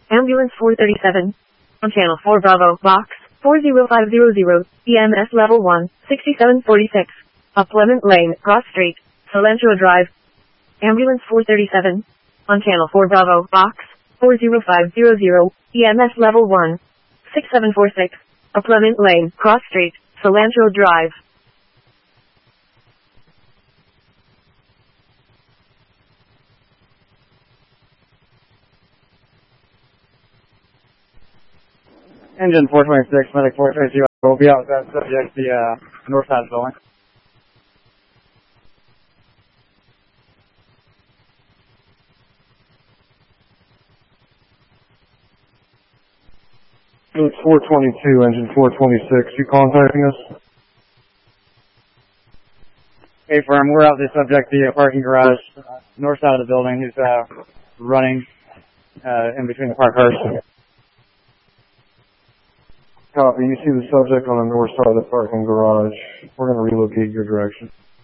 Ambulance 437. On Channel 4 Bravo, Box 40500, EMS Level 1, 6746. Up Lemon Lane, Cross Street, Cilantro Drive. Ambulance 437. On Channel 4 Bravo, Box 40500, EMS Level 1, 6746. Up Lemon Lane, Cross Street, Cilantro Drive. Engine 426, medic 432, will be out with that subject, the north side of the building. It's 422, engine 426, you contacting us? Hey, firm, we're out with the subject, the parking garage, north side of the building, who's running in between the parked cars. Copy. You see the subject on the north side of the parking garage. We're going to relocate your direction.